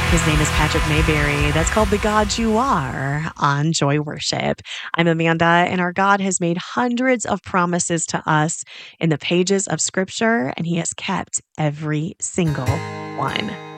His name is Patrick Mayberry. That's called The God You Are on Joy Worship. I'm Amanda, and our God has made hundreds of promises to us in the pages of Scripture, and He has kept every single one.